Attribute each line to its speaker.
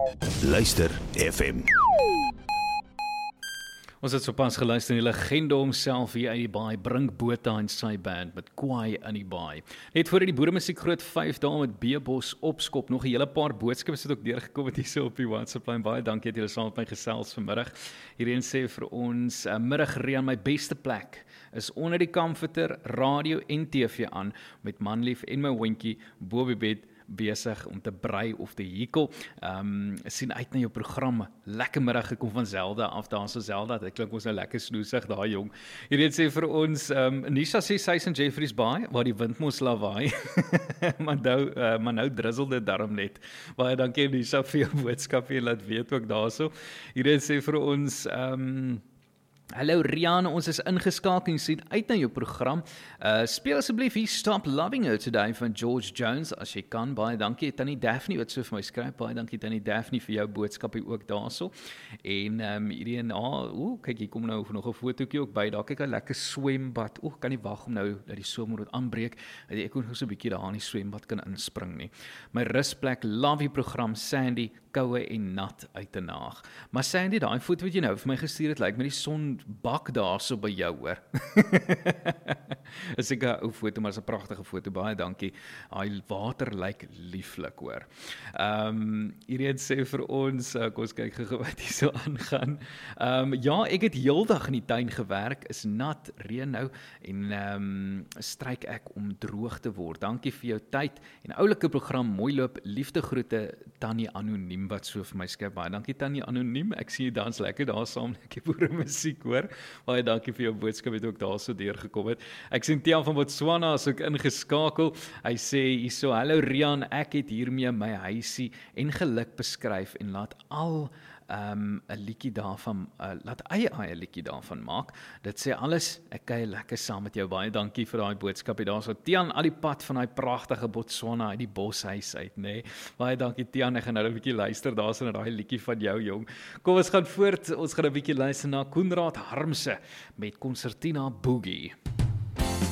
Speaker 1: Luister FM.
Speaker 2: Ons het sopas geluister in die legende homself hier uit die baai, Brink Botha en sy band met Kwaai in die baai. Net voor die boeremusiek groot 5 dae met B-Bos opskop, nog 'n hele paar boodskappe het ook deurgekom het hierso op die WhatsApp lyn. Baie dankie dat julle saam met my gesels vanmiddag. Hierheen sê vir ons, middag Rian, my beste plek is onder die comforter, radio en TV aan, met manlief en my hondjie bo by bed, besig om te brei of te hekel. Sien uit na jou program. Lekker middag gekom van Zelda af. Daar so Zelda, dit klink ons nou lekker snoesig daar jong. Hierdie sê vir ons, Nisha sê sy's in Jeffreys Bay waar die wind mos lawaai. maar nou drizzle dit darm net. Baie dankie Nisha vir jou boodskap en laat weet ook daarso. Hierdie sê vir ons hallo Rian, ons is ingeskakel en sien uit na jou program. Speel asseblief hier Stop Loving Her Today van George Jones, as jy kan. Baie dankie Tannie Daphne wat so vir my skryf. Baie dankie Tannie Daphne vir jou boodskap hier ook daarso. En hierdie kyk hier kom nou nog 'n fotootjie ook by. Daar kyk 'n lekker swembad. Kan nie wag om nou dat die somer moet aanbreek. Ek kon nog so 'n bietjie daar in die swembad kan inspring nie. My rusplek, love die program Sandy, koue en nat uit 'n naag. Maar Sandy, daai foto wat jy nou vir my gestuur het, lyk met die son bak daar so by jou hoor. Is ek 'n ou foto, maar is 'n pragtige foto. Baie dankie. Daai water lyk lieflik hoor. Hierdie sê vir ons, kom ons kyk gou wat hier so aangaan. Ja, ek het heeldag in die tuin gewerk, is nat, reën nou en stryk ek om droog te word. Dankie vir jou tyd en oulike program, mooi loop. Liefde groete Tannie Anoniem wat so vir my skryf. Baie dankie Tannie Anoniem. Ek sien jy dans lekker daar saam met die boere musiek hoor. Baie dankie vir jou boodskap het ook daar so deurgekom het. Ek sien Tiaan van Botswana is ook ingeskakel. Hy sê hierso, hallo Rian, ek het hiermee my huisie en geluk beskryf en laat al 'n liedjie daarvan, laat eie liedjie daarvan maak. Dit sê alles, ek kuier lekker saam met jou. Baie dankie vir daai boodskap. Daar so Tiaan al die pad van daai pragtige Botswana uit die boshuis uit, nê. Baie dankie Tiaan. Ek gaan nou 'n bietjie luister daarso na daai liedjie van jou jong. Kom ons gaan voort. Ons gaan 'n bietjie luister na Koenraad Harmse met Concertina Boogie.